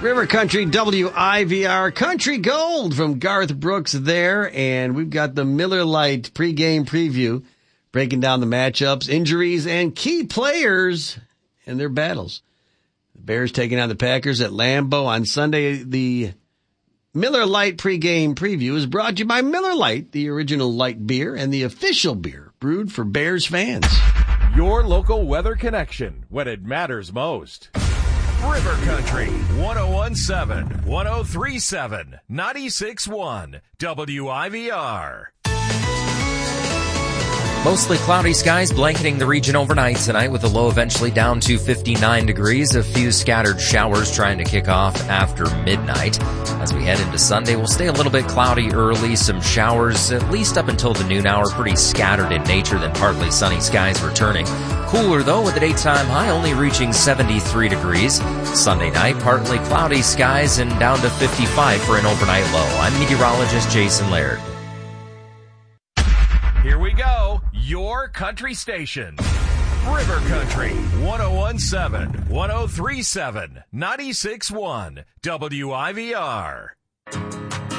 River Country, WIVR, Country Gold from Garth Brooks there. And we've got the Miller Lite pregame preview, breaking down the matchups, injuries, and key players and their battles. The Bears taking on the Packers at Lambeau on Sunday. The Miller Lite pregame preview is brought to you by Miller Lite, the original light beer and the official beer brewed for Bears fans. Your local weather connection when it matters most. River Country, 101.7, 103.7, 96.1, WIVR. Mostly cloudy skies blanketing the region overnight tonight with the low eventually down to 59 degrees. A few scattered showers trying to kick off after midnight. As we head into Sunday, we'll stay a little bit cloudy early. Some showers at least up until the noon hour. Pretty scattered in nature, then partly sunny skies returning. Cooler though with the daytime high only reaching 73 degrees. Sunday night, partly cloudy skies and down to 55 for an overnight low. I'm meteorologist Jason Laird. Here we go. Your country station. River Country, 101.7, 103.7, 96.1, WIVR.